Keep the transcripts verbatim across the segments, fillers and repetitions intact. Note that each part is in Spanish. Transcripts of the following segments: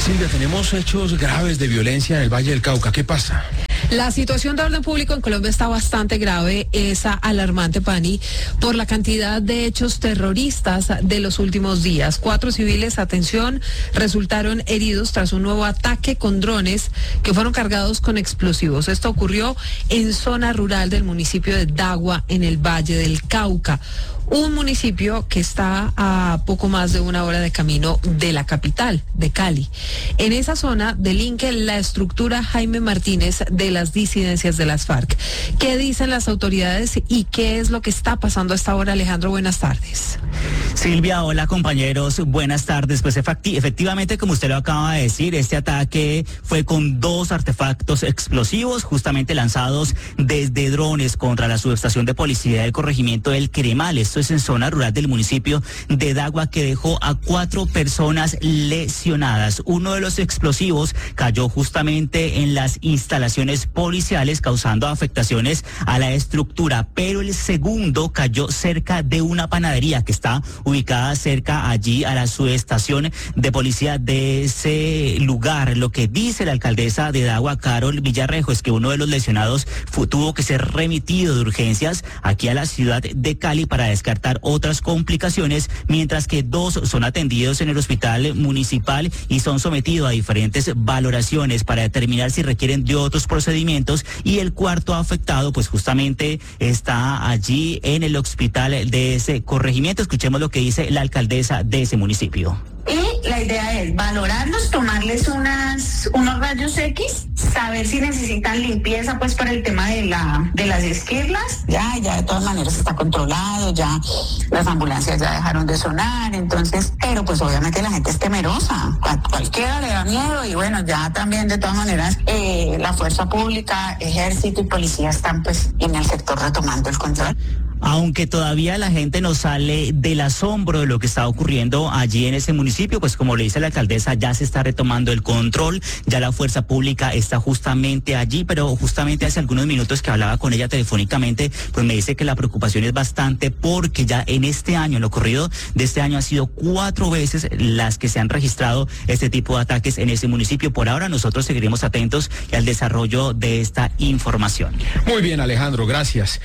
Silvia, tenemos hechos graves de violencia en el Valle del Cauca. ¿Qué pasa? La situación de orden público en Colombia está bastante grave, es alarmante, Pani, por la cantidad de hechos terroristas de los últimos días. Cuatro civiles, atención, resultaron heridos tras un nuevo ataque con drones que fueron cargados con explosivos. Esto ocurrió en zona rural del municipio de Dagua, en el Valle del Cauca. Un municipio que está a poco más de una hora de camino de la capital, de Cali. En esa zona delinque la estructura Jaime Martínez de las disidencias de las FARC. ¿Qué dicen las autoridades y qué es lo que está pasando a esta hora? Alejandro, buenas tardes. Silvia, hola compañeros, buenas tardes. Pues efectivamente, como usted lo acaba de decir, este ataque fue con dos artefactos explosivos justamente lanzados desde drones contra la subestación de policía del corregimiento del Cremal. Esto es en zona rural del municipio de Dagua, que dejó a cuatro personas lesionadas. Uno de los explosivos cayó justamente en las instalaciones policiales, causando afectaciones a la estructura, pero el segundo cayó cerca de una panadería que está ubicada cerca allí a la subestación de policía de ese lugar. Lo que dice la alcaldesa de Dagua, Carol Villarrejo, es que uno de los lesionados fue, tuvo que ser remitido de urgencias aquí a la ciudad de Cali para descartar otras complicaciones, mientras que dos son atendidos en el hospital municipal y son sometidos a diferentes valoraciones para determinar si requieren de otros procedimientos, y el cuarto afectado pues justamente está allí en el hospital de ese corregimiento. Escuchemos lo que dice la alcaldesa de ese municipio. Y la idea es valorarlos, tomarles unas unos rayos X, saber si necesitan limpieza pues para el tema de la de las esquirlas. Ya, ya de todas maneras está controlado, ya las ambulancias ya dejaron de sonar, entonces, pero pues obviamente la gente es temerosa, Cual, cualquiera le da miedo, y bueno, ya también de todas maneras eh, la fuerza pública, ejército y policía están pues en el sector retomando el control. Aunque todavía la gente no sale del asombro de lo que está ocurriendo allí en ese municipio, pues como le dice la alcaldesa, ya se está retomando el control, ya la fuerza pública está justamente allí, pero justamente hace algunos minutos que hablaba con ella telefónicamente, pues me dice que la preocupación es bastante porque ya en este año, en lo corrido de este año, ha sido cuatro veces las que se han registrado este tipo de ataques en ese municipio. Por ahora nosotros seguiremos atentos al desarrollo de esta información. Muy bien, Alejandro, gracias.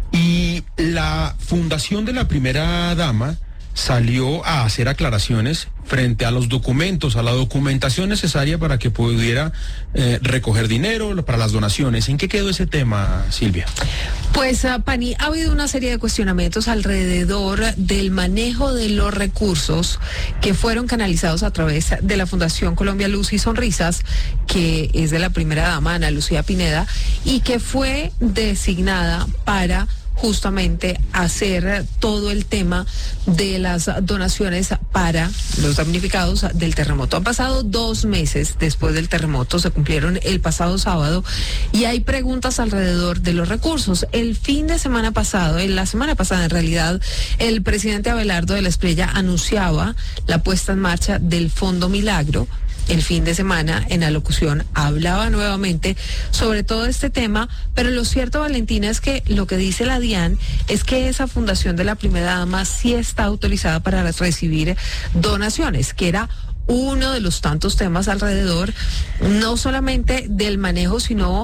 Y la fundación de la primera dama salió a hacer aclaraciones frente a los documentos, a la documentación necesaria para que pudiera eh, recoger dinero para las donaciones. ¿En qué quedó ese tema, Silvia? Pues, uh, Pani, ha habido una serie de cuestionamientos alrededor del manejo de los recursos que fueron canalizados a través de la Fundación Colombia Luz y Sonrisas, que es de la primera dama, Ana Lucía Pineda, y que fue designada para justamente hacer todo el tema de las donaciones para los damnificados del terremoto. Han pasado dos meses después del terremoto, se cumplieron el pasado sábado, y hay preguntas alrededor de los recursos. El fin de semana pasado, en la semana pasada en realidad, el presidente Abelardo de la Espriella anunciaba la puesta en marcha del Fondo Milagro. El fin de semana, en la locución, hablaba nuevamente sobre todo este tema, pero lo cierto, Valentina, es que lo que dice la DIAN es que esa fundación de la primera dama sí está autorizada para recibir donaciones, que era uno de los tantos temas alrededor, no solamente del manejo, sino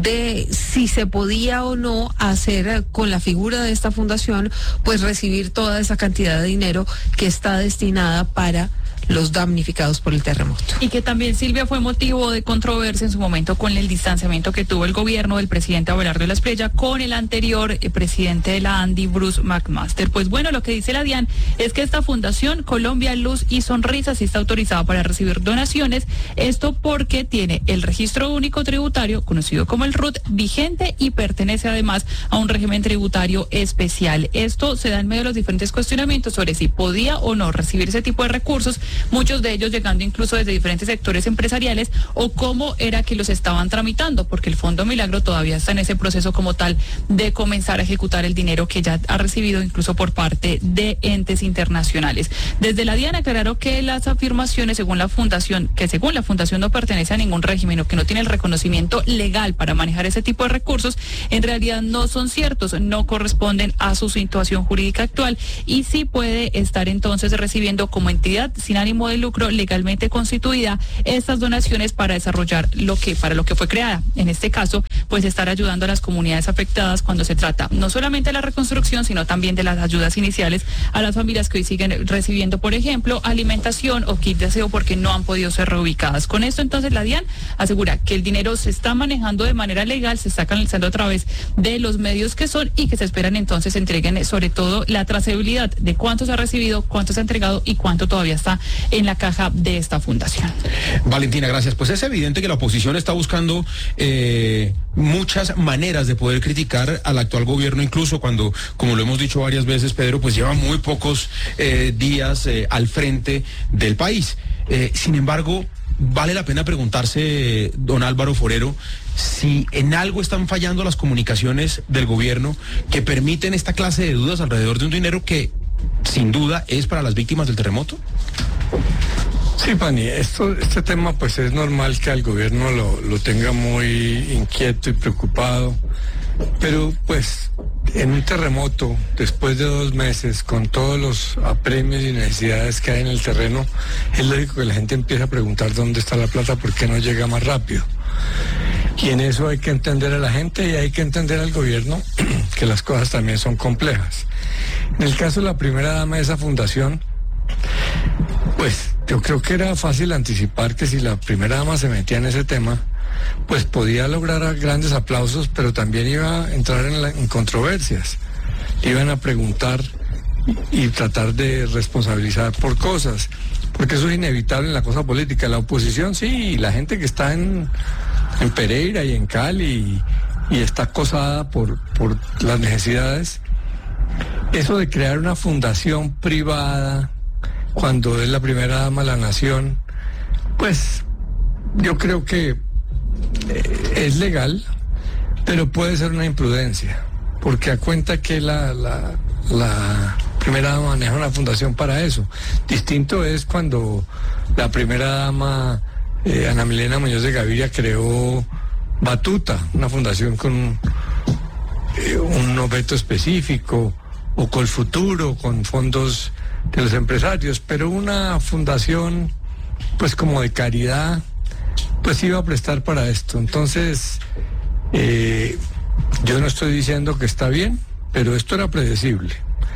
de si se podía o no hacer con la figura de esta fundación, pues recibir toda esa cantidad de dinero que está destinada para los damnificados por el terremoto. Y que también, Silvia, fue motivo de controversia en su momento con el distanciamiento que tuvo el gobierno del presidente Abelardo de la Espriella con el anterior eh, presidente de la ANDI, Bruce McMaster. Pues bueno, lo que dice la DIAN es que esta fundación Colombia Luz y Sonrisas sí está autorizada para recibir donaciones, esto porque tiene el registro único tributario, conocido como el R U T, vigente, y pertenece además a un régimen tributario especial. Esto se da en medio de los diferentes cuestionamientos sobre si podía o no recibir ese tipo de recursos, muchos de ellos llegando incluso desde diferentes sectores empresariales, o cómo era que los estaban tramitando, porque el Fondo Milagro todavía está en ese proceso como tal de comenzar a ejecutar el dinero que ya ha recibido incluso por parte de entes internacionales. Desde la DIAN aclararon que las afirmaciones según la fundación, que según la fundación no pertenece a ningún régimen o que no tiene el reconocimiento legal para manejar ese tipo de recursos, en realidad no son ciertos, no corresponden a su situación jurídica actual, y sí puede estar entonces recibiendo como entidad sin ánimo ánimo de lucro legalmente constituida estas donaciones para desarrollar lo que para lo que fue creada. En este caso, pues estar ayudando a las comunidades afectadas cuando se trata no solamente de la reconstrucción, sino también de las ayudas iniciales a las familias que hoy siguen recibiendo, por ejemplo, alimentación o kit de aseo porque no han podido ser reubicadas. Con esto, entonces, la DIAN asegura que el dinero se está manejando de manera legal, se está canalizando a través de los medios que son y que se esperan entonces entreguen sobre todo la trazabilidad de cuánto se ha recibido, cuánto se ha entregado y cuánto todavía está en la caja de esta fundación. Valentina, gracias. Pues es evidente que la oposición está buscando eh, muchas maneras de poder criticar al actual gobierno, incluso cuando, como lo hemos dicho varias veces, Pedro, pues lleva muy pocos eh, días eh, al frente del país. Eh, sin embargo, vale la pena preguntarse, don Álvaro Forero, si en algo están fallando las comunicaciones del gobierno que permiten esta clase de dudas alrededor de un dinero que, sin duda, es para las víctimas del terremoto. Sí, Pani, esto, este tema pues es normal que al gobierno lo, lo tenga muy inquieto y preocupado, pero pues en un terremoto, después de dos meses, con todos los apremios y necesidades que hay en el terreno, es lógico que la gente empiece a preguntar dónde está la plata, por qué no llega más rápido. Y en eso hay que entender a la gente y hay que entender al gobierno que las cosas también son complejas. En el caso de la primera dama de esa fundación, pues yo creo que era fácil anticipar que si la primera dama se metía en ese tema, pues podía lograr grandes aplausos, pero también iba a entrar en, la, en controversias. Iban a preguntar y, y tratar de responsabilizar por cosas, porque eso es inevitable en la cosa política. La oposición sí, y la gente que está en, en Pereira y en Cali y, y está acosada por, por las necesidades. Eso de crear una fundación privada cuando es la primera dama de la nación, pues yo creo que eh, es legal, pero puede ser una imprudencia, porque a cuenta que la, la, la primera dama maneja una fundación para eso. Distinto es cuando la primera dama, eh, Ana Milena Muñoz de Gaviria, creó Batuta, una fundación con eh, un objeto específico, o Colfuturo, con fondos de los empresarios, pero una fundación pues como de caridad pues iba a prestar para esto. Entonces eh, yo no estoy diciendo que está bien, pero esto era predecible,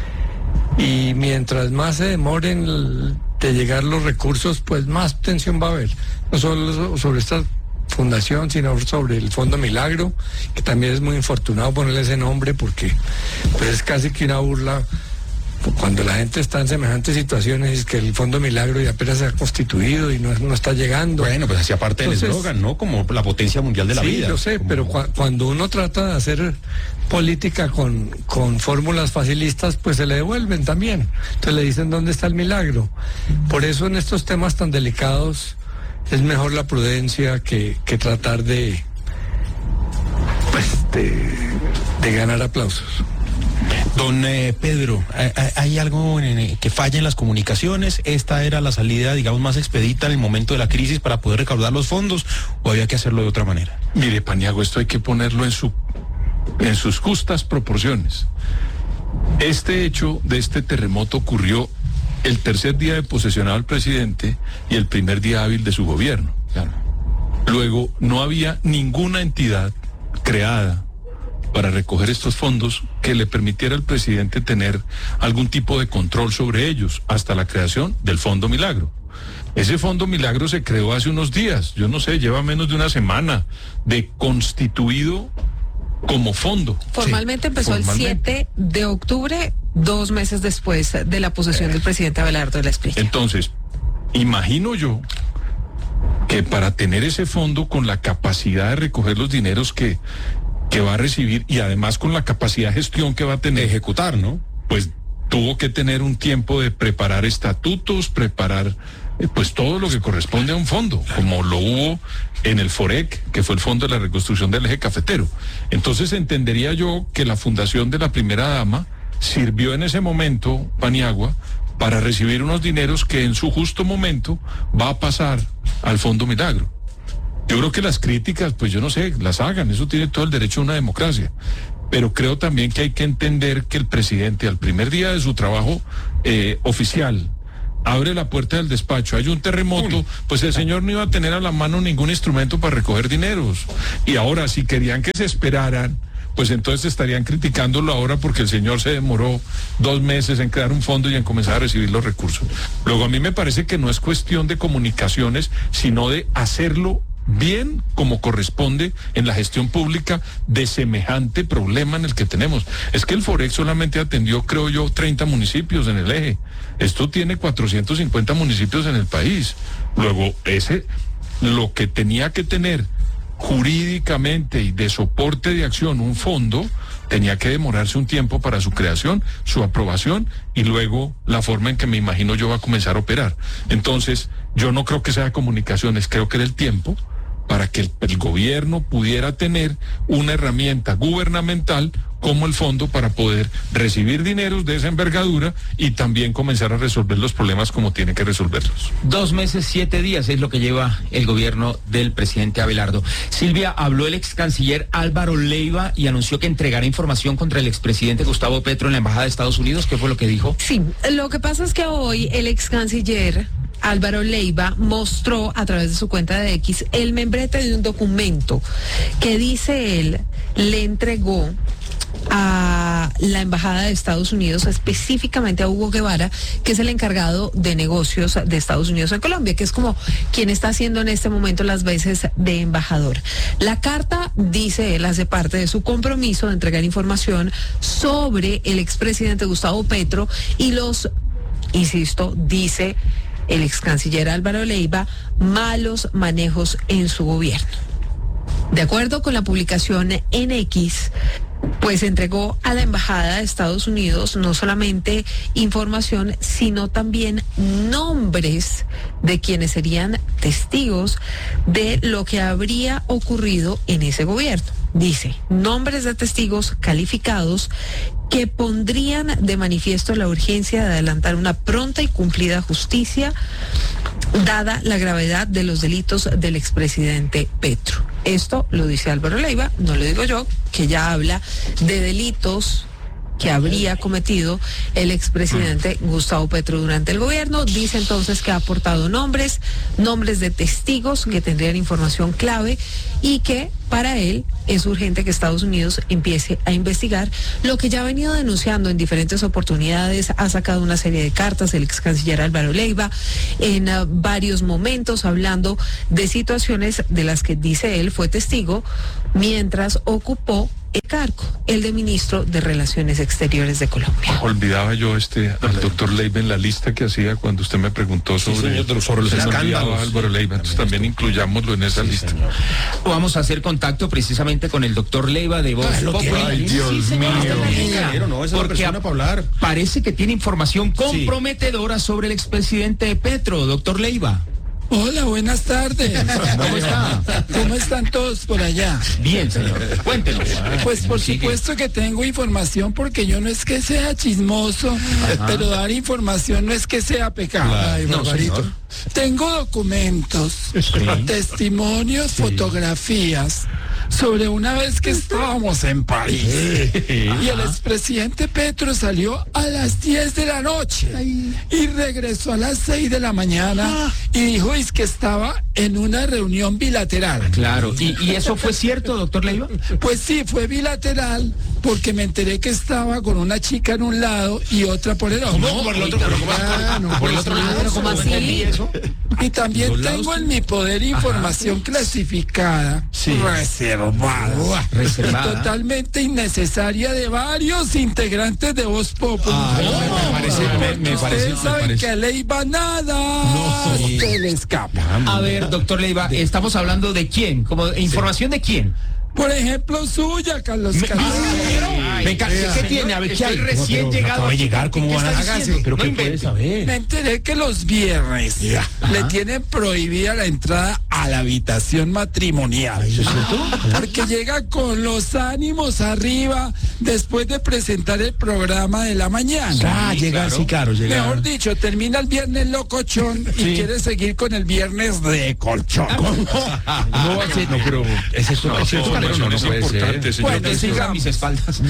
y mientras más se demoren de llegar los recursos, pues más tensión va a haber, no solo sobre esta fundación, sino sobre el Fondo Milagro, que también es muy infortunado ponerle ese nombre, porque pues es casi que una burla cuando la gente está en semejantes situaciones, es que el Fondo Milagro ya apenas se ha constituido y no, no está llegando. Bueno, pues hacía parte del eslogan, ¿no? Como la potencia mundial de la sí, vida. Sí, lo sé, como... pero cu cuando uno trata de hacer política con, con fórmulas facilistas, pues se le devuelven también. Entonces le dicen dónde está el milagro. Por eso en estos temas tan delicados es mejor la prudencia que, que tratar de, pues, de, de ganar aplausos. Don eh, Pedro, ¿hay algo en, en, que falla en las comunicaciones? ¿Esta era la salida, digamos, más expedita en el momento de la crisis para poder recaudar los fondos, o había que hacerlo de otra manera? Mire, Paniagua, esto hay que ponerlo en, su, en sus justas proporciones. Este hecho de este terremoto ocurrió el tercer día de posesionado al presidente y el primer día hábil de su gobierno. Claro. Luego, no había ninguna entidad creada para recoger estos fondos que le permitiera al presidente tener algún tipo de control sobre ellos, hasta la creación del Fondo Milagro. Ese Fondo Milagro se creó hace unos días, yo no sé, lleva menos de una semana de constituido como fondo. Formalmente sí, empezó formalmente. el siete de octubre, dos meses después de la posesión eh, del presidente Abelardo de la Espriella. Entonces, imagino yo que para tener ese fondo con la capacidad de recoger los dineros que que va a recibir y además con la capacidad de gestión que va a tener, de ejecutar, ¿no? Pues tuvo que tener un tiempo de preparar estatutos, preparar eh, pues todo lo que corresponde a un fondo, como lo hubo en el FOREC, que fue el Fondo de la Reconstrucción del Eje Cafetero. Entonces entendería yo que la fundación de la primera dama sirvió en ese momento, Paniagua, para recibir unos dineros que en su justo momento va a pasar al Fondo Milagro. Yo creo que las críticas, pues yo no sé, las hagan, eso tiene todo el derecho a una democracia, pero creo también que hay que entender que el presidente al primer día de su trabajo eh, oficial abre la puerta del despacho, hay un terremoto, pues el señor no iba a tener a la mano ningún instrumento para recoger dineros. Y ahora, si querían que se esperaran, pues entonces estarían criticándolo ahora porque el señor se demoró dos meses en crear un fondo y en comenzar a recibir los recursos. Luego, a mí me parece que no es cuestión de comunicaciones, sino de hacerlo bien como corresponde en la gestión pública de semejante problema en el que tenemos. Es que el Forex solamente atendió, creo yo, treinta municipios en el eje. Esto tiene cuatrocientos cincuenta municipios en el país. Luego, ese, lo que tenía que tener jurídicamente y de soporte de acción un fondo, tenía que demorarse un tiempo para su creación, su aprobación y luego la forma en que me imagino yo va a comenzar a operar. Entonces, yo no creo que sea comunicaciones, creo que era el tiempo para que el, el gobierno pudiera tener una herramienta gubernamental como el fondo para poder recibir dineros de esa envergadura y también comenzar a resolver los problemas como tiene que resolverlos. Dos meses, siete días es lo que lleva el gobierno del presidente Abelardo. Silvia, habló el ex canciller Álvaro Leiva y anunció que entregará información contra el expresidente Gustavo Petro en la Embajada de Estados Unidos. ¿Qué fue lo que dijo? Sí, lo que pasa es que hoy el ex canciller Álvaro Leiva mostró a través de su cuenta de X el membrete de un documento que, dice él, le entregó a la Embajada de Estados Unidos, específicamente a Hugo Guevara, que es el encargado de negocios de Estados Unidos en Colombia, que es como quien está haciendo en este momento las veces de embajador. La carta, dice él, hace parte de su compromiso de entregar información sobre el expresidente Gustavo Petro y los, insisto, dice el ex canciller Álvaro Leiva, malos manejos en su gobierno. De acuerdo con la publicación en X, pues entregó a la Embajada de Estados Unidos no solamente información, sino también nombres de quienes serían testigos de lo que habría ocurrido en ese gobierno. Dice, nombres de testigos calificados que pondrían de manifiesto la urgencia de adelantar una pronta y cumplida justicia, dada la gravedad de los delitos del expresidente Petro. Esto lo dice Álvaro Leiva, no lo digo yo, que ya habla de delitos que habría cometido el expresidente Gustavo Petro durante el gobierno. Dice entonces que ha aportado nombres, nombres de testigos que tendrían información clave y que para él es urgente que Estados Unidos empiece a investigar lo que ya ha venido denunciando en diferentes oportunidades. Ha sacado una serie de cartas el ex canciller Álvaro Leiva en uh, varios momentos hablando de situaciones de las que, dice él, fue testigo mientras ocupó el cargo, el de ministro de Relaciones Exteriores de Colombia. Olvidaba yo este al doctor Leiva en la lista que hacía cuando usted me preguntó sobre, sí, señor, sobre los escándalos. Álvaro Leiva, entonces también incluyámoslo en esa sí, lista. Señor. Vamos a hacer contacto precisamente con el doctor Leiva de Voz Populi. Ay, Dios Sí, mío. Ingeniero, no, esa es la Porque persona para hablar. parece que tiene información comprometedora sobre el expresidente Petro, doctor Leiva. Hola, buenas tardes. ¿Cómo está? ¿Cómo están todos por allá? Bien, señor. Cuéntenos. Pues por Sigue. supuesto que tengo información, porque yo no es que sea chismoso, pero dar información no es que sea pecado. Ay, No, Barbarito. señor. Tengo documentos, testimonios, fotografías sobre una vez que estábamos en París y el expresidente Petro salió a las diez de la noche y regresó a las seis de la mañana y dijo es que estaba en una reunión bilateral. Claro. ¿Y, y eso fue cierto, doctor Leiva? Pues sí, fue bilateral porque me enteré que estaba con una chica en un lado y otra por el otro. No, por el otro, pero ¿cómo? Ah, no, por el otro lado. Pero ¿cómo ¿no así? entendí eso? Y también tengo en mi poder información clasificada, reservada, Reservada. totalmente innecesaria de varios integrantes de Voz Populi. Ah, me parece, me, me parece, Ustedes me saben parece. que a Leiva nada No, sí. se le escapa. A ver, doctor Leiva, estamos hablando de quién, como información de quién. Por ejemplo, suya, Carlos Carlos. Venga, ¿qué, qué tiene? A ver, ¿qué hay recién llegado? Acaba de llegar, ¿cómo ¿Qué van a está hacerse? diciendo? ¿Pero No qué invente. puede saber? Me enteré que los viernes le tienen prohibida la entrada a a la habitación matrimonial. ¿Eso es cierto? Porque llega con los ánimos arriba después de presentar el programa de la mañana. Ah, llega, sí, claro, llega. Mejor dicho, termina el viernes locochón y Sí. quiere seguir con el viernes de colchón. No va a ser, no, pero es esto, No, es cierto, no, Calero, no, no, es no puede importante, ser. señor. Bueno, Eso sigamos. a mis espaldas.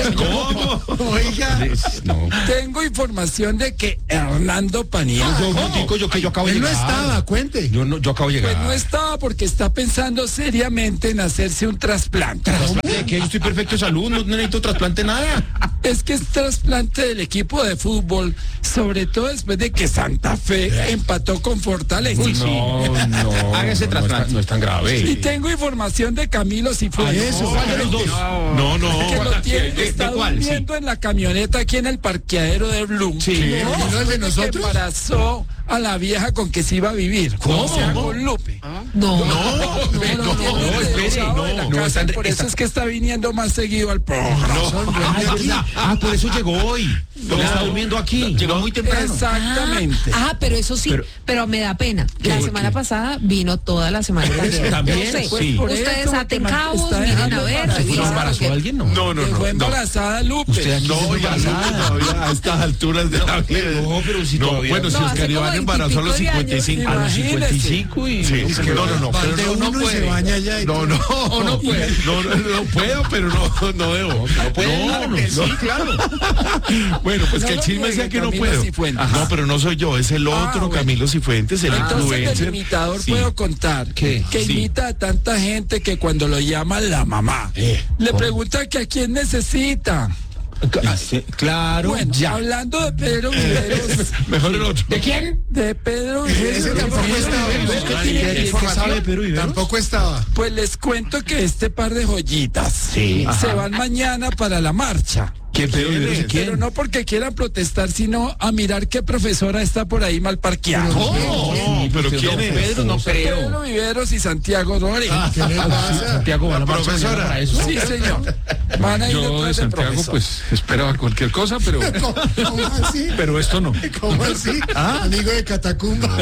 ¿Cómo? Oiga. No. Tengo información de que Hernando Paniagua Yo, Montico, yo que yo acabo de Él no llegar. estaba, cuente. Yo no, yo acabo de llegar. pues no estaba porque está pensando seriamente en hacerse un trasplante. ¿De qué? Yo estoy perfecto de salud, no necesito trasplante nada. Es que es trasplante del equipo de fútbol, sobre todo después de que Santa Fe empató con Fortaleza. No, no. Hágase no, trasplante. No, es, no es tan grave. Y tengo información de Camilo Cifuentes. Eso, ¿Cuál de los dos? No, no. Que lo tiene, ¿De- está de cuál? durmiendo en la camioneta aquí en el parqueadero de Blue. Sí. ¿No es de nosotros? Que embarazó a la vieja con que se iba a vivir. ¿Cómo? O sea, con Lupe. No. No, no, no, no, espere, no, de la no, casa, están- por eso están- es que está viniendo más seguido al programa. Ah, es verdad. Ah, por eso llegó hoy. Porque está durmiendo aquí. Llegó muy temprano. Exactamente. Ah, pero eso sí, pero, Pero- me da pena. La ¿Qué? semana pasada vino toda la semana. ¿También? Yo sé. Sí. Por Ustedes eso, aten porque cabos, está miren dejando a ver. embarazada. ¿Se revisen, embarazó porque- alguien? No. No, no, Dejó no. embarazada Lupe. Usted aquí No, se ya no, embarazada. todavía a estas alturas de la vida. No, pero si No, todavía- bueno, si No, hace Oscar como Iván embarazó a los veintipico de cincuenta y cinco. años, A los imagínese. cincuenta y cinco y... Sí, sí, no, no, no, Van pero de no, no uno y puede. se baña ya y No, todo. no, O no puede. No, no, no puedo, pero no, no debo. No puede, No, claro no, que no. sí, claro. Bueno, pues No que el lo chisme niegue, decía que no Camilo puedo. Cifuentes. No, pero no soy yo, es el Ah, otro bueno. Camilo Cifuentes, el Entonces del influencer. imitador Sí. puedo contar ¿Qué? que Sí. imita a tanta gente que cuando lo llama la mamá Eh, le ¿cómo? pregunta que a quién necesita. Ah, sí, claro, Bueno, ya. hablando de Pedro Viveros, Mejor el otro. ¿De quién? de Pedro Viveros, Ese tampoco estaba. ¿ves que tiene ¿Qué información? sabe Pedro Viveros? Tampoco estaba. Pues les cuento que este par de joyitas Sí. se van mañana para la marcha. ¿Qué Pedro Viveros y Pero quién? no porque quieran protestar, sino a mirar qué profesora está por ahí mal parqueada. No, pero ¿quién es? Pedro, no creo. Pedro Viveros y Santiago Dori. ¿Qué le pasa? Santiago, ¿va a la La marcha profesora. mañana para eso? Sí, señor. Van a ir Yo de detrás del Santiago, profesor. pues esperaba cualquier cosa, pero, ¿Cómo, cómo así? pero esto no. ¿Cómo así? Amigo de Catacumba.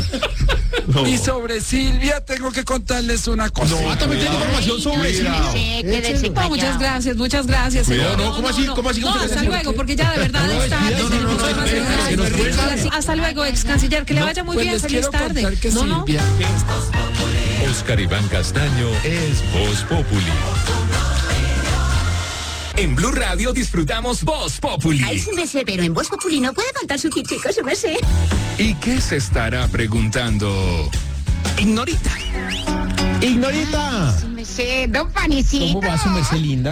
Y sobre Silvia tengo que contarles una cosa. Ah, también tiene información sobre eso. No, muchas gracias, muchas gracias. Cuidado, señor. no, ¿cómo así? ¿Cómo así? No, ¿Cómo te hasta hace? luego, porque ya de verdad está. no, no, no, no, espere, espere, que nos cuente. Hasta luego, ex canciller, que le vaya muy Pues bien, les feliz quiero tarde. contar que No, no. Silvia Oscar Iván Castaño es Voz Populi. En Blue Radio disfrutamos Voz Populi. Ay, sí me sé, pero en Voz Populi no puede contar su chico, sí me sé. ¿Y qué se estará preguntando Ignorita? ¡Ignorita! Sí me sé, don Panicito. ¿Cómo va su merced linda?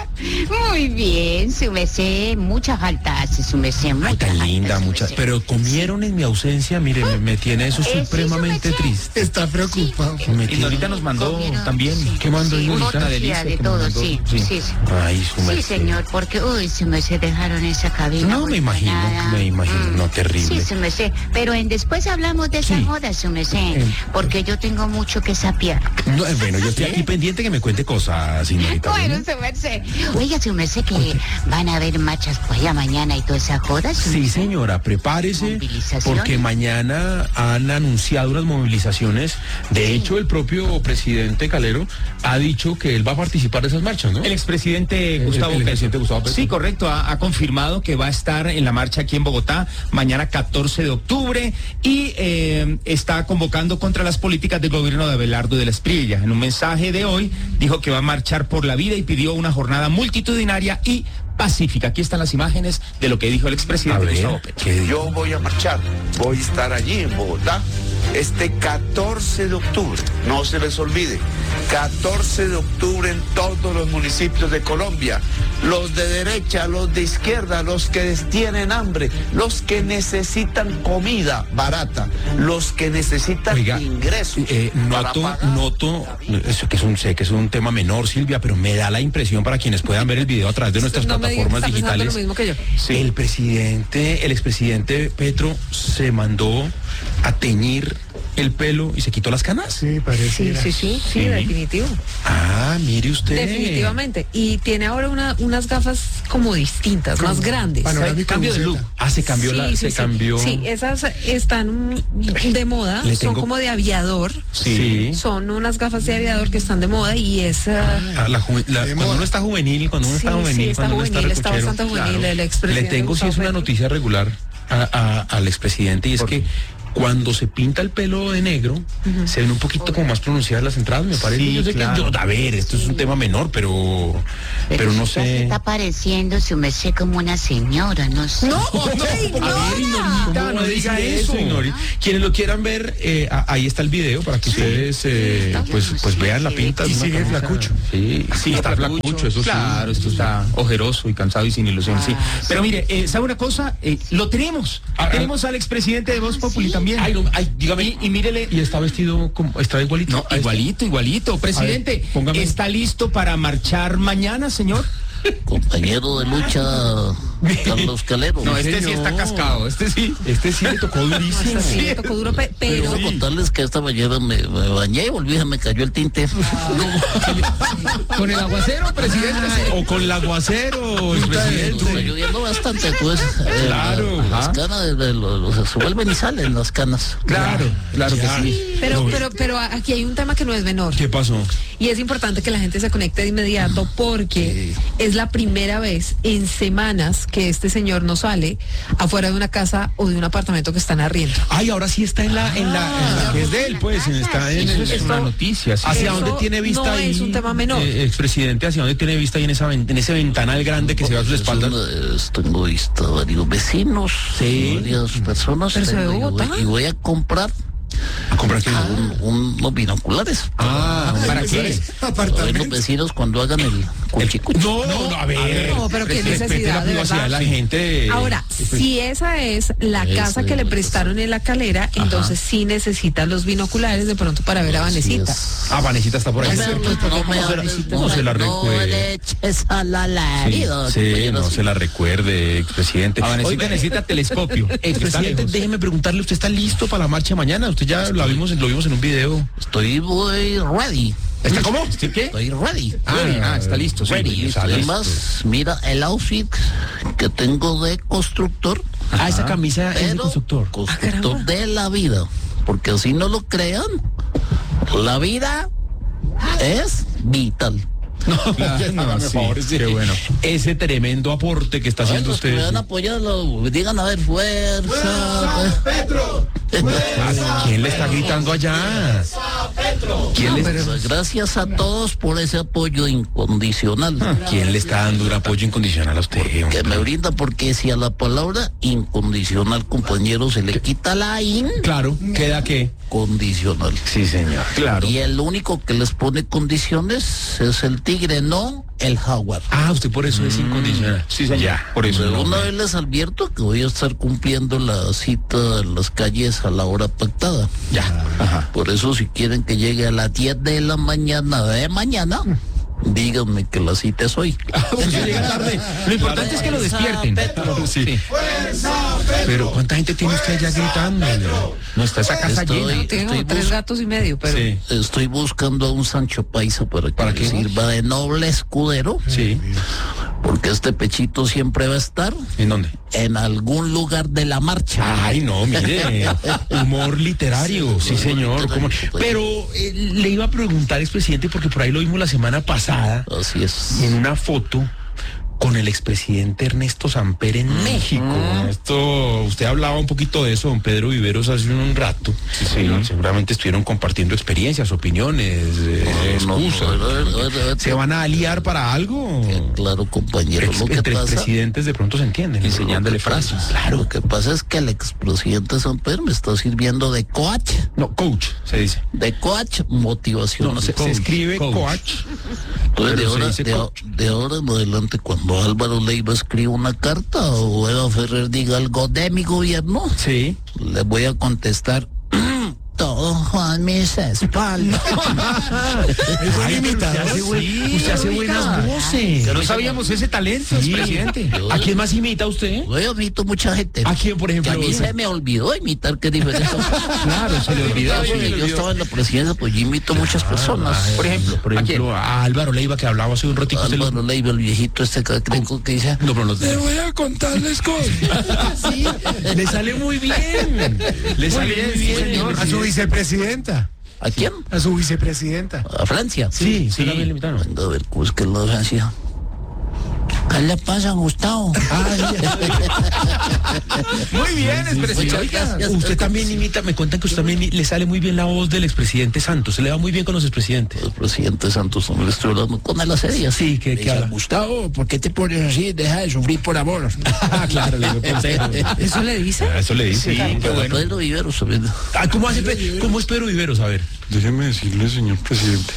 Muy bien, su merced, muchas faltas, su merced, Ay, muchas tan linda, faltas, su muchas. merced. Pero comieron en mi ausencia, mire, me, me tiene eso Eh, sí, supremamente su merced. triste. Está preocupado. Me Y tiene- Norita nos mandó Comieron, también. sí, ¿Qué mandó sí, Ignorita? una Delicia de que me todo, mandó. sí, Sí. sí, sí. Ay, su Sí, merced. señor, porque, uy, su merced dejaron esa cabina. No, me imagino, abandonada. me imagino, no, terrible. Sí, su merced, pero en después hablamos de esa Sí. moda, su merced, Eh. porque yo tengo mucho que sapiar. No, eh, bueno, yo estoy aquí pendiente que me cuente cosas, señorita. Bueno, ¿no? su merced. Oiga, su merced, que van a haber marchas por allá mañana y toda esa joda. su Sí, merced. señora, prepárese Movilizaciones. porque mañana han anunciado unas movilizaciones. De hecho, el propio presidente Calero ha dicho que él va a participar de esas marchas, ¿no? El expresidente El- Gustavo el Petro. expresidente Gustavo Petro. Sí, correcto. Ha, ha confirmado que va a estar en la marcha aquí en Bogotá mañana catorce de octubre y eh, está convocando contra las políticas del gobierno de Abelardo de la Espriella. En un mensaje de hoy dijo que va a marchar por la vida y pidió una jornada multitudinaria y pacífica. Aquí están las imágenes de lo que dijo el A expresidente Gustavo ver, Petro. ¿qué dijo? Yo voy a marchar, voy a estar allí en Bogotá este catorce de octubre, no se les olvide, catorce de octubre en todos los municipios de Colombia, los de derecha, los de izquierda, los que tienen hambre, los que necesitan comida barata, los que necesitan Oiga, ingresos. eh, para noto, pagar. noto, eso que es un, sé que es un tema menor, Silvia, pero me da la impresión para quienes puedan ver el video a través de nuestras No me diga que plataformas está pensando digitales. lo mismo que yo. El presidente, el expresidente Petro se mandó a teñir el pelo y se quitó las canas. Sí, parece. Sí, sí, sí, sí, definitivo. Ah, mire usted. Definitivamente. Y tiene ahora una, unas gafas como distintas, Como más grandes. panorámico cambio de look. Ah, se cambió Sí, la, sí, se sí. cambió. Sí, esas están de moda, Le son tengo- como de aviador. Sí. Son unas gafas de aviador que están de moda y es... ah, Ah, la juve- la- cuando uno está juvenil, cuando uno Sí, está juvenil, sí, está cuando uno está juvenil, está recochero, bastante juvenil, el Le expresidente tengo sí Gustavo es una Petro. noticia regular a- a- al expresidente y es que cuando se pinta el pelo de negro, se ven un poquito como más pronunciadas las entradas, me parece. Sí, Yo sé claro. que, a ver, esto es un tema menor, pero, pero no usted se sé. está pareciendo, su merced, como una señora, no sé. No, A ver, Ignorita, no diga eso, Ignorita. Quienes lo quieran ver, eh, a- ahí está el video para que ustedes eh, pues, pues vean la pinta. Y de una sigue camisa. flacucho. Sí, sí, está flacucho, eso sí. Claro, esto está ojeroso y cansado y sin ilusión, sí. Pero mire, eh, ¿sabe una cosa? Eh, lo tenemos. Ah, tenemos al expresidente de Voz Populi también. Ay, no, ay, dígame. Y, y mírele. Y está vestido como, está igualito. No, igualito, igualito. Presidente, A ver, póngame. ¿está listo para marchar mañana, señor? Compañero de lucha, Carlos Calero. No, este sí está cascado, este sí. Este sí le tocó durísimo. Sí, le tocó duro, pe- pero... Quiero contarles que esta mañana me, me bañé y volví, se me cayó el tinte. Con el aguacero, presidente. O con el aguacero, expresidente. Está lloviendo bastante, pues. eh, Claro, Las ajá. canas de- de los- se vuelven y salen las canas. Claro, claro que sí. Pero, pero, pero aquí hay un tema que no es menor. ¿Qué pasó? Y es importante que la gente se conecte de inmediato porque es la primera vez en semanas que este señor no sale afuera de una casa o de un apartamento que están arriendo. Ay, ahora sí está en la, en la, en la que es de él, pues, está en Eso el, es una noticia, sí. ¿Hacia Eso dónde tiene vista no ahí? es un tema menor. eh, expresidente, ¿hacia dónde tiene vista ahí en esa ven- en ese ventanal grande que se ve a sus Es espaldas? una- es- tengo vista varios vecinos, Sí. varias personas. Pero se ve tengo- y, Bogotá. voy, y voy a comprar ¿A comprar qué? un- un- unos binoculares. Ah, ¿para qué? A ver los vecinos cuando hagan el cuchicuchi. No, no, no, a ver. No, pero qué respete necesidad, la de privacidad de la verdad. gente. Ahora, si esa es la Esa casa que es le la prestaron en la calera, entonces sí necesita los binoculares de pronto para ver a Vanesita. Ah, Vanesita está por ahí. No me hables, no me hables, No se la no recuerde. le eches a la Sí, herida, sí, compañero. no se la recuerde, expresidente. A Vanesita Oiga, necesita telescopio. expresidente, déjeme preguntarle, ¿usted está listo para la marcha mañana? Usted ya lo vimos, lo vimos en un video. Estoy muy ready. ¿Está cómo? ¿Qué? Estoy ready. Ah, ah, está listo, sí. Ready. Está listo. Además, mira el outfit que tengo de constructor. Ah, esa camisa es de pero constructor. constructor de la vida. Porque así no lo crean, la vida es vital. No, no, hágame sí, favor, sí. qué bueno. Ese tremendo aporte que está Ay, haciendo los que usted. me van a apoyar, lo- digan a ver, fuerza. Ah, ¿Quién le está gritando allá? ¿Quién le, Pues gracias a todos por ese apoyo incondicional ¿Quién le está dando un apoyo incondicional a usted? que hombre? me brinda, porque si a la palabra incondicional, compañero, se le quita la Claro, ¿queda qué? incondicional. Sí, señor. Claro. Y el único que les pone condiciones es el tigre, no el jaguar. Ah, usted por eso es incondicional. Sí, señor. Ya, Por eso. Pero no, una hombre. vez les advierto que voy a estar cumpliendo la cita en las calles a la hora pactada. Ya. Ajá. Por eso, si quieren que llegue a las diez de la mañana de mañana, díganme que la cita es hoy. Usted llega tarde. Lo importante es que lo despierten. Sí. Pero ¿cuánta gente tiene usted allá gritando? No está esa casa Estoy- llena. Tiene como estoy tres bus- gatos y medio, pero... Sí. Estoy buscando a un Sancho Paisa para que ¿Para me qué? sirva de noble escudero, Sí. porque este pechito siempre va a estar ¿En dónde? en algún lugar de la marcha. Ay, no, mire, humor literario, sí, señor. ¿cómo? Pero eh, le iba a preguntar, expresidente, porque por ahí lo vimos la semana pasada, Así es. en una foto con el expresidente Ernesto Samper en México. Esto, usted hablaba un poquito de eso, don Pedro Viveros, hace un rato. Sí, seguramente estuvieron compartiendo experiencias, opiniones, eh, No, no, excusas. no, a ver, a ver, a ver. ¿Se van a aliar para algo? Claro, compañero. Ex- Lo que entre pasa, presidentes de pronto se entienden, enseñándole lo que pasa- frases. Lo que pasa es que el expresidente Samper me está sirviendo de coach, No, coach, se dice. de coach motivación. No, no, se, se escribe coach. Entonces, de pero se ahora, dice de, coach. de ahora en adelante, cuando Álvaro Leiva escriba una carta o Eva Ferrer diga algo de mi gobierno, Sí. le voy a contestar todo Juan mis espaldas. Es buen imitador. Usted hace, buen- usted hace buenas voces. No sabíamos ese talento, presidente. ¿A quién más imita usted? Yo imito mucha gente. ¿A quién, por ejemplo? A mí se me olvidó imitar, qué diferencia. Claro, se le olvidó. Porque se le yo olvidó. estaba en la presidencia, pues yo imito muchas personas. Por ejemplo, por ejemplo, a Álvaro Leiva, que hablaba hace un ratito. usted lo- Álvaro Leiva, el viejito este que creo que dice. No, pero no- Te voy a contarles cosas. Sí, le sale muy bien. Le sale muy bien, señor. A su vicepresidenta. ¿A quién? A su vicepresidenta. ¿A Francia? Sí, sí, también le imitaron. Venga, a ver, pues que lo Francia. ¿Qué le pasa, Gustavo? Muy bien, Muchas expresidente. gracias. Usted también imita, me cuentan que usted también le sale muy bien la voz del expresidente Santos. Se le va muy bien con los expresidentes. El presidente Santos, no le estoy hablando con él hace días. Sí, que, que habla. Gustavo, ¿por qué te pones así? Deja de sufrir por amor. Ah, claro, le digo, consejo. ¿Eso le dice? Eso le dice. Sí, qué bueno. Pedro Viveros, ¿sabes? Ah, ¿cómo, hace, Pe- ¿Cómo es Pedro Viveros? A ver. Déjeme decirle, señor presidente.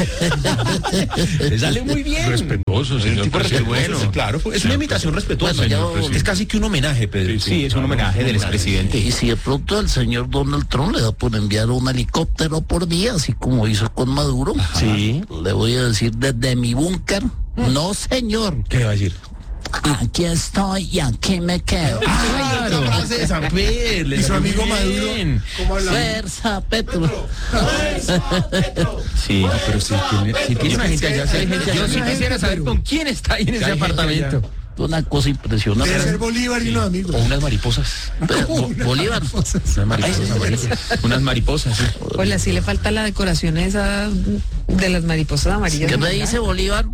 Le sale muy bien. Respetuoso, señor Tipo presidente. respetuoso, claro. Es una imitación respetuosa. Bueno, señor ya- presidente. Es casi que un homenaje, Pedro. Sí, es un homenaje del expresidente. Y si de pronto el señor Donald Trump le da por enviar un helicóptero por día, así como hizo con Maduro, Sí. le voy a decir desde mi búnker, no señor, ¿Qué le va a decir? aquí estoy y aquí me quedo. Claro. Y su amigo Maduro. ¿Cómo habla? Fuerza, Petro. Sí, pero si tiene, si tiene una gente allá, si hay gente allá. Yo sí quisiera saber con quién está ahí en ese hay gente apartamento. allá. Una cosa impresionante. Debe ser Bolívar y unos amigos. O unas mariposas. Pero, Bo- Bolívar. Unas mariposas amarillas. Unas mariposas, sí. Pues así le falta la decoración esa de las mariposas amarillas. ¿Qué me dice Bolívar?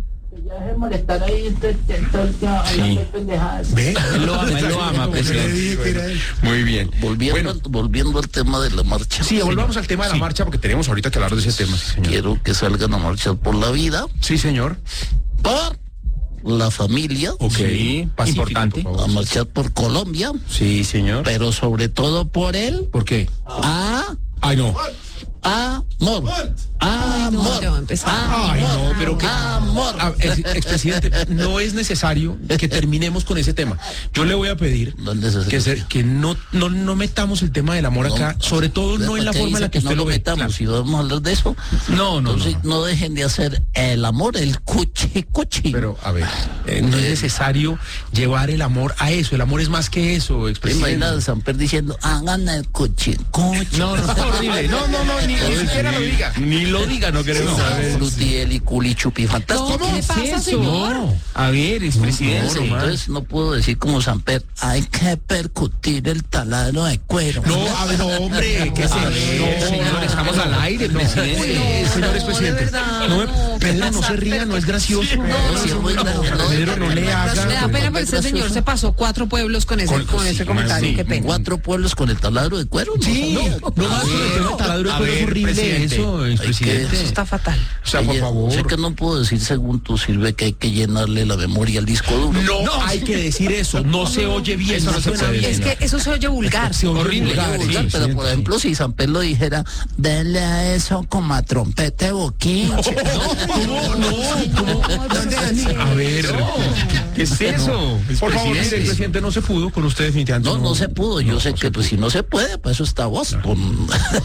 Sí. ¿Ve? Él lo ama, él lo ama, Le presidente. dije que era él. Muy bien. Volviendo, Bueno, al, volviendo al tema de la marcha. sí, volvamos al tema de la marcha porque tenemos ahorita que hablar de ese tema, sí, señor. Quiero que salgan a marchar por la vida, Sí, señor. por la familia, Ok. Sí, Pacífico, importante. por a favor. marchar por Colombia, Sí, señor. pero sobre todo por él, ¿Por qué? a Ay, no. amor. Ay, no, Amor. ya va a empezar. Ay, no, pero que... Amor. Ah, ex- expresidente, no es necesario que terminemos con ese tema. Yo le voy a pedir No es necesario. que, se- que no, no, no metamos el tema del amor acá, sobre todo no en la ¿Qué forma en la dice que usted no lo lo ve. metamos? Si vamos a hablar de eso, No, no, entonces no. no dejen de hacer el amor, el cuchi cuchi. Pero, a ver, eh, no es necesario llevar el amor a eso. El amor es más que eso, ¿Te expresidente. imaginas a Samper diciendo, hagan el cuchi cuchi? No, no, está horrible. No, no, no, ni, ni siquiera lo diga. Ni lo diga, no queremos saber. Frutiel y culi chupi fantástico. ¿Qué le pasa, señor? No. A ver, expresidente. No, entonces no puedo decir como Samper, hay que percutir el taladro de cuero. No, a ver, no, hombre, ¿qué es A ver, señor, estamos al aire, presidente. Eh, señor expresidente. verdad, No, no. Pedro, no se ría, no es gracioso. No, sí, es muy grave, no, Pedro, no le haga. Me da pena, pero ese señor se pasó cuatro pueblos con ese, Con- con sí, ese comentario. sí. Qué pena. Cuatro pueblos con el taladro de cuero. No, Sí, no, no más con el tema del taladro de A cuero, es ver, horrible presidente. eso, expresidente. Eso está fatal. O sea, por Oye, favor. Sé que no puedo decir según tú, Silvia, que hay que llenarle la memoria al disco duro. No, hay que decir eso, no se oye bien. Eso no se suena puede bien. Es que eso se oye vulgar. Se oye Horrible, vulgar, Vulgar, sí, pero presidente, por ejemplo, si San Pedro dijera, denle a eso como a trompete boquinche. No, no, ¿cómo? A ver, ¿Qué es eso? por favor, mire, Expresidente. presidente, no se pudo con usted definitivamente. No, no se pudo. Yo sé que pues si no se puede, pues eso está vos. Con...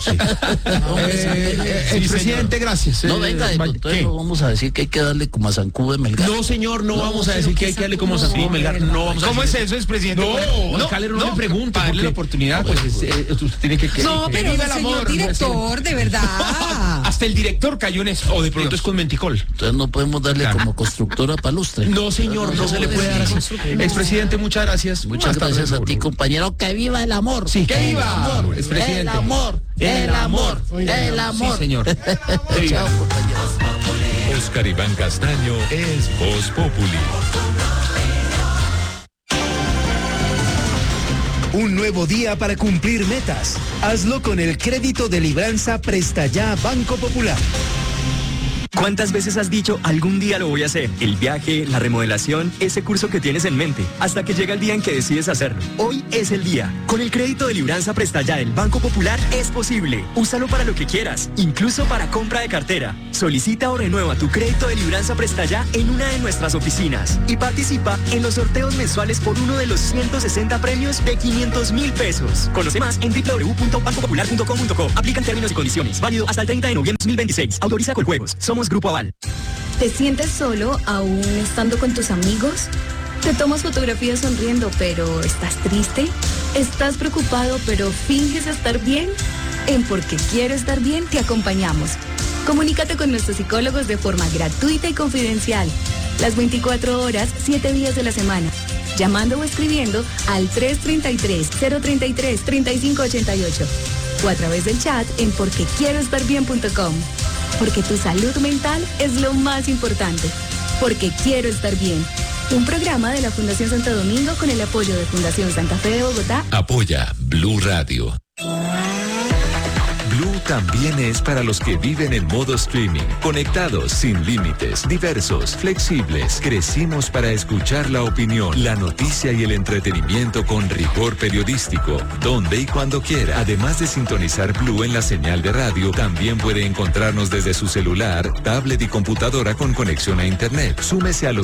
Eh, eh, Sí, expresidente, gracias. No Eh, venga, de vaya, entonces ¿qué? no vamos a decir que hay que darle como a Zancudo de Melgar. No, señor, no, vamos a decir que hay que darle como Santiago Melgar. No vamos a ¿Cómo es decir eso, expresidente? No, no, Calero, no, no, me pregunte. para darle porque- la oportunidad, pues es, eh, usted tiene que... que- No, que- pero viva el señor amor, director, de verdad. Hasta el director cayó en eso. O de pronto es con menticol. Entonces no podemos darle Claro. como constructora palustre. No, señor, no se le puede dar así. Expresidente, muchas gracias. Muchas Hasta gracias luego. a ti, compañero. ¡Que viva el amor! Sí, ¡Que que viva viva, el amor! expresidente. ¡El amor! ¡El amor! ¡El amor! Sí, señor. Chao, compañeros. Oscar Iván Castaño es Voz Populi. Un nuevo día para cumplir metas. Hazlo con el crédito de libranza Presta Ya Banco Popular. ¿Cuántas veces has dicho, algún día lo voy a hacer? El viaje, la remodelación, ese curso que tienes en mente, hasta que llega el día en que decides hacerlo. Hoy es el día. Con el crédito de Libranza Presta Ya del Banco Popular es posible. Úsalo para lo que quieras, incluso para compra de cartera. Solicita o renueva tu crédito de Libranza Presta Ya en una de nuestras oficinas y participa en los sorteos mensuales por uno de los ciento sesenta premios de quinientos mil pesos. Conoce más en doble u doble u doble u punto banco popular punto com punto co. Aplican términos y condiciones. Válido hasta el treinta de noviembre de dos mil veintiséis. Autoriza Coljuegos. Somos Grupo Aval. ¿Te sientes solo aún estando con tus amigos? ¿Te tomas fotografías sonriendo pero estás triste? ¿Estás preocupado pero finges estar bien? En Porque Quiero Estar Bien te acompañamos. Comunícate con nuestros psicólogos de forma gratuita y confidencial. Las veinticuatro horas, siete días de la semana. Llamando o escribiendo al tres tres tres, cero tres tres, tres cinco ocho ocho o a través del chat en porque quiero estar bien punto com. Porque tu salud mental es lo más importante. Porque Quiero Estar Bien. Un programa de la Fundación Santo Domingo con el apoyo de Fundación Santa Fe de Bogotá. Apoya Blue Radio. Blue también es para los que viven en modo streaming, conectados, sin límites, diversos, flexibles. Crecimos para escuchar la opinión, la noticia y el entretenimiento con rigor periodístico, donde y cuando quiera. Además de sintonizar Blue en la señal de radio, también puede encontrarnos desde su celular, tablet y computadora con conexión a internet. Súmese a los